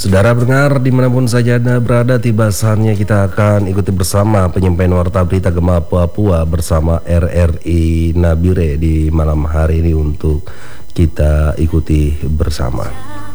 Saudara pendengar dimanapun saja Anda berada, tiba saatnya kita akan ikuti bersama penyampaian warta berita Gema Papua bersama RRI Nabire di malam hari ini untuk kita ikuti bersama.